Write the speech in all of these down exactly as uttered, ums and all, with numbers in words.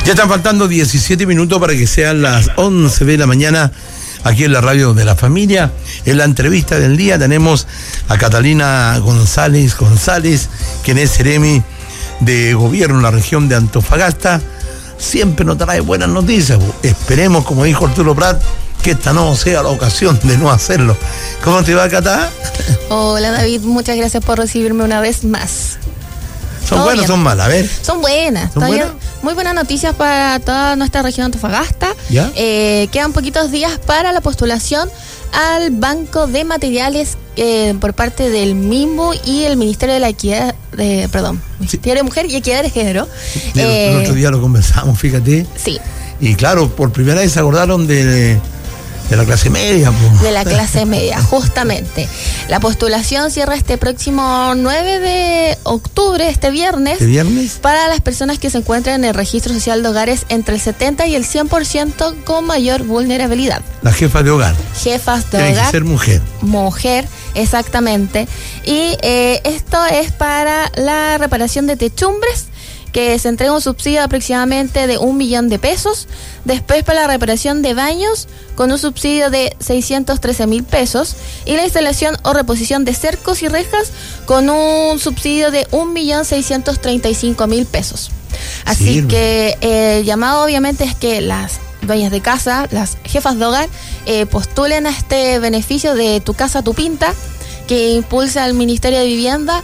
Ya están faltando diecisiete minutos para que sean las once de la mañana aquí en la radio de la familia. En la entrevista del día tenemos a Catalina González González, quien es seremi de gobierno en la región de Antofagasta. Siempre nos trae buenas noticias. Esperemos, como dijo Arturo Prat, que esta no sea la ocasión de no hacerlo. ¿Cómo te va, Cata? Hola, David, muchas gracias por recibirme una vez más. ¿Son buenas o son malas? A ver. Son buenas. ¿Son buenas? Muy buenas noticias para toda nuestra región de Antofagasta. ¿Ya? Eh, quedan poquitos días para la postulación al Banco de Materiales eh, por parte del MIMBU y el Ministerio de la Equidad, de, perdón, Sí. Ministerio de Mujer y Equidad de Género. El, Eh, el otro día lo conversamos, fíjate. Sí. Y claro, por primera vez se acordaron de, de la clase media. Po. De la clase media, justamente. La postulación cierra este próximo nueve de octubre, este viernes, ¿Este viernes? para las personas que se encuentran en el registro social de hogares entre el setenta y el cien por ciento con mayor vulnerabilidad. La jefa de hogar. Jefas de Tiene hogar. que ser mujer. Mujer, exactamente. Y eh, esto es para la reparación de techumbres, que se entrega un subsidio de aproximadamente de un millón de pesos. Después para la reparación de baños, con un subsidio de seiscientos trece mil pesos. Y la instalación o reposición de cercos y rejas, con un subsidio de un millón seiscientos treinta y cinco mil pesos. Así Sirve. que eh, el llamado obviamente es que las dueñas de casa, las jefas de hogar, eh, postulen a este beneficio de Tu Casa, Tu Pinta, que impulsa el Ministerio de Vivienda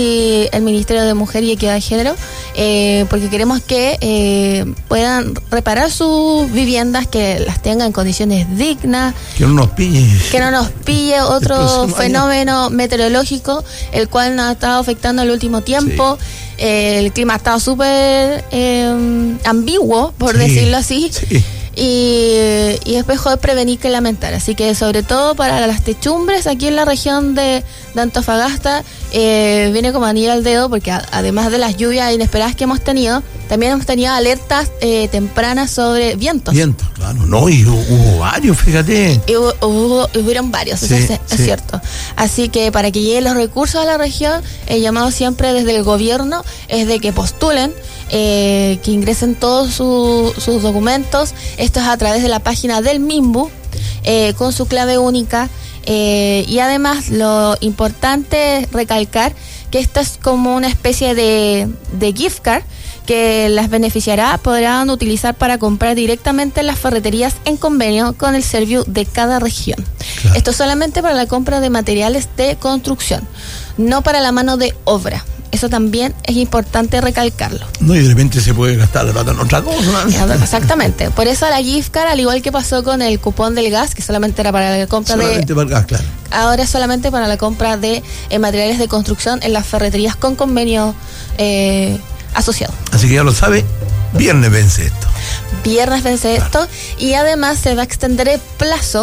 y el Ministerio de Mujer y Equidad de Género, eh, porque queremos que eh, puedan reparar sus viviendas, que las tengan en condiciones dignas, Que no nos pille. que no nos pille otro próximo fenómeno meteorológico, el cual nos ha estado afectando el último tiempo. Eh, el clima ha estado súper eh, ambiguo, por Sí, decirlo así. sí. Y, y es mejor prevenir que lamentar. Así que sobre todo para las techumbres aquí en la región de, de Antofagasta, eh, viene como anillo al dedo, porque a, además de las lluvias inesperadas que hemos tenido, también hemos tenido alertas eh, tempranas sobre vientos. Viento, claro. No, y hubo, hubo varios, fíjate. Y hubo, hubo- hubieron varios, Sí, eso es, es sí. cierto. Así que para que lleguen los recursos a la región, el llamado siempre desde el gobierno es de que postulen, eh, que ingresen todos su- sus documentos. Esto es a través de la página del MIMBU, eh, con su clave única. Eh, y además lo importante es recalcar que esto es como una especie de, de gift card que las beneficiará, podrán utilizar para comprar directamente en las ferreterías en convenio con el Serviu de cada región. Claro. Esto solamente para la compra de materiales de construcción, no para la mano de obra. Eso también es importante recalcarlo. No, y de repente se puede gastar la plata en otra cosa. Exactamente. Por eso la gift card, al igual que pasó con el cupón del gas, que solamente era para la compra Solamente de... para el gas, claro. Ahora es solamente para la compra de eh, materiales de construcción en las ferreterías con convenio eh, asociado. Así que ya lo sabe, viernes vence esto. Viernes vence esto, y además se va a extender el plazo